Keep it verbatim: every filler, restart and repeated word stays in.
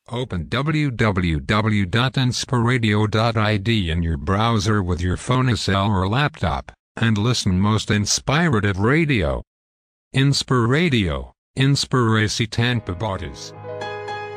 Open w w w dot inspiradio dot i d in your browser with your phone, cell or laptop, and listen most inspirative radio. Inspiradio, Inspiracy Tanpa Borders.